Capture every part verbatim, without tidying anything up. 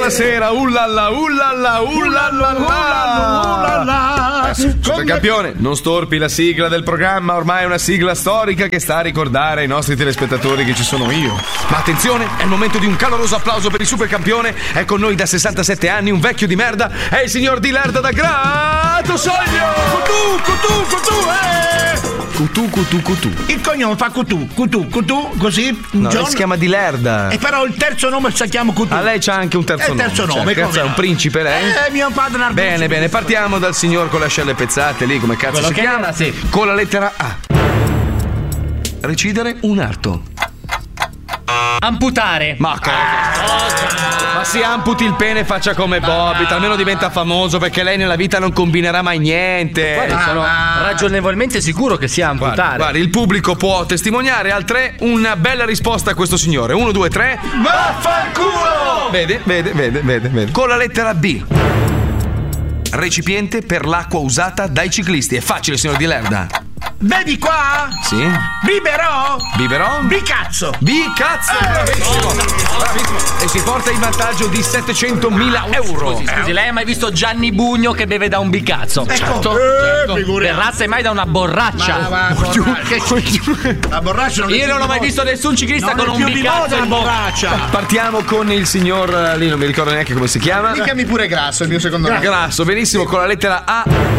buonasera, ullalla, ullalla, ullalla, ullalla. Supercampione, non storpi la sigla del programma, ormai è una sigla storica che sta a ricordare ai nostri telespettatori che ci sono io. Ma attenzione, è il momento di un caloroso applauso per il supercampione. È con noi da sessantasette anni un vecchio di merda, è il signor Di Lerda da Grato Soglio. Cutù, cutù, cutù, eh! Cutù, cutù, cutù. Il cognome fa cutù, cutù, cutù, così. No, John... lei si chiama Di Lerda. E però il terzo nome si chiama cutù. A lei c'ha anche un terzo nome. Il terzo nome. nome, Cioè, cazzo, è un principe lei? Eh, mio padre Narducci. Bene, bene, partiamo dal signor con le ascelle pezzate lì, come cazzo Quello si che chiama? era, sì. Con la lettera A. Recidere un arto. Amputare. Ma cosa? Ma si amputi il pene e faccia come Bobby, almeno diventa famoso, perché lei nella vita non combinerà mai niente. Guarda, sono ragionevolmente sicuro che sia amputare. Guarda, guarda, il pubblico può testimoniare al tre una bella risposta a questo signore. Uno, due, tre. Vaffanculo! Vede, vede, vede, vede, vede. Con la lettera B. Recipiente per l'acqua usata dai ciclisti. È facile, signor Di Lerda. Vedi qua? Sì. Biberò? Biberò? Bicazzo. Bicazzo! Bravissimo! Bravissimo! E si porta il vantaggio di settecentomila euro. Scusi, scusi, lei ha mai visto Gianni Bugno che beve da un bicazzo? Certo. certo. Eh, Terrazze mai da una borraccia? Ma, ma, borraccia. La borraccia non è Io non ho mai visto nessun ciclista non con è un più bicazzo di moda in la bocca. borraccia. Partiamo con il signor lì, non mi ricordo neanche come si chiama. Mi chiami pure Grasso, il mio secondo nome. Grasso, benissimo, con la lettera A.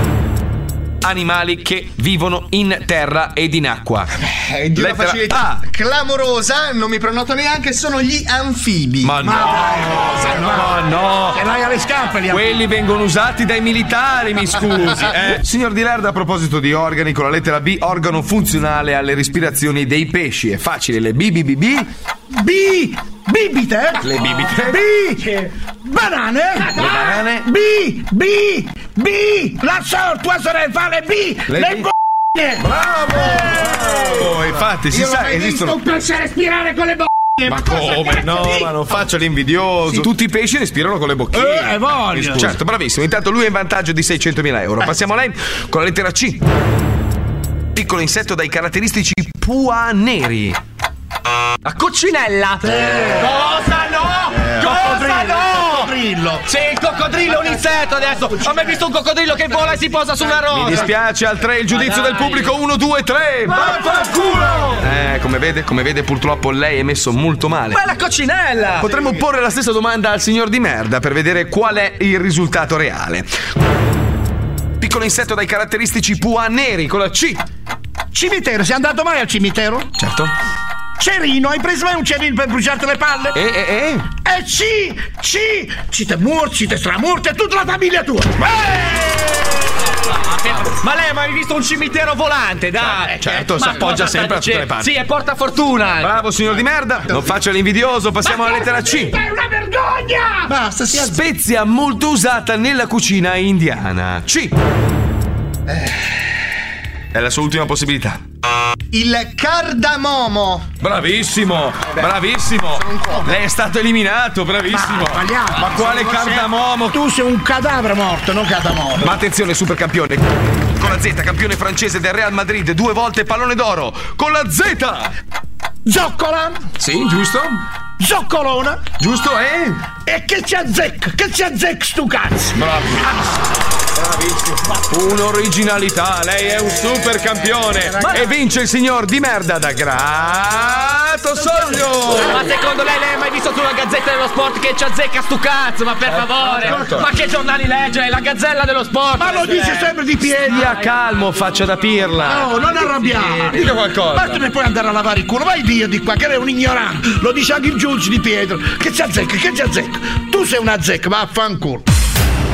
Animali che vivono in terra ed in acqua. Eh, di una Lettera facilità A. clamorosa, non mi prenoto neanche, sono gli anfibi. Ma no, no, no. E vai alle scarpe lì. Quelli vengono usati dai militari, mi scusi. Eh. Signor Di Lerda, a proposito di organi, con la lettera B, organo funzionale alle respirazioni dei pesci. È facile, le B, B, B, B. B. Bibite? Le bibite. B. Banane? Le banane. B. B. B. La sor, tua sorella fa le B. Le Le B. b***e. Bravo! Oh, infatti, si Io sa, l'ho mai esistono. Non posso respirare con le b***e. Ma come? No, ma non faccio l'invidioso. Tutti i pesci respirano con le bocchine. Eh, voglio. Mi scusi. Certo, bravissimo. Intanto lui è in vantaggio di seicentomila euro. Passiamo a lei con la lettera C. Piccolo insetto dai caratteristici pua neri. La coccinella. Cosa no? Eh, Cosa no? Coccodrillo. Sì, il coccodrillo è un insetto adesso. Ho mai visto un coccodrillo che vola e si posa su una rosa? Mi dispiace, al tre il giudizio Ma del dai. pubblico. Uno, due, tre. Vaffanculo! Eh, come vede, come vede, purtroppo lei è messo molto male. Ma è la coccinella. Potremmo porre la stessa domanda al signor Di Merda per vedere qual è il risultato reale. Piccolo insetto dai caratteristici pua neri con la C. Cimitero, sei andato mai al cimitero? Certo. Cerino, hai preso mai un cerino per bruciarti le palle? E, e, e? E C, C, ci te morti, ci te stramorti e tutta la famiglia tua. Ma lei ha mai visto un cimitero volante? Dai. Certo, si Ma appoggia cosa sempre sta a tutte le dicendo? parti. Sì, è porta fortuna. Bravo signor Di Merda. Non faccia l'invidioso, passiamo alla lettera C. È una vergogna! Basta, sia Spezia molto usata nella cucina indiana. C. È la sua ultima possibilità. il cardamomo. Bravissimo, bravissimo. Lei è stato eliminato, bravissimo. Ma, sbagliato. Ma quale Tu sei- cardamomo? Tu sei un cadavere morto, non cadamorto. Ma attenzione, super campione. Con la Z, campione francese del Real Madrid, due volte pallone d'oro. Con la Z. Zoccola, Sì, giusto? zoccolona. Giusto, eh? E che ci azzecca, che ci azzecca stu cazzo. Bravissimo. Un'originalità, lei è un super campione. E vince il signor Di Merda da Grato Soglio. Ma secondo lei lei ha mai visto sulla Gazzetta dello Sport che ci azzecca stu cazzo? Ma per favore! Ma che giornali legge? È la Gazzella dello Sport! Ma lo dice sempre di piedi. Stia calmo, faccia da pirla. No, non arrabbiare. Dica qualcosa. Ma te ne puoi andare a lavare il culo, vai via di qua, che lei è un ignorante. Lo dice anche il giudice di Pietro. Che ci azzecca, che ci azzecca. Tu sei una zecca, vaffanculo.